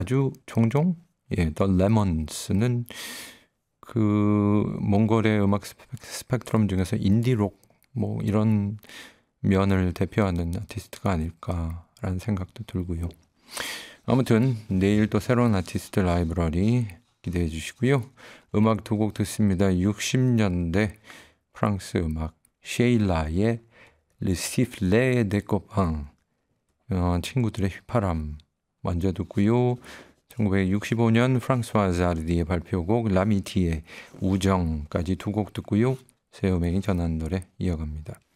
아주 종종 The Lemons는 그 몽골의 음악 스펙트럼 중에서 인디록 뭐 이런 면을 대표하는 아티스트가 아닐까라는 생각도 들고요. 아무튼 내일 또 새로운 아티스트 라이브러리 기대해 주시고요. 음악 두 곡 듣습니다. 60년대 프랑스 음악 셰일라의 Le Sifflet des Copains, 친구들의 휘파람 먼저 듣고요. 1965년 프랑스와 자르디의 발표곡 라미티의 우정까지 두 곡 듣고요. 세요맹이 전한 노래 이어갑니다.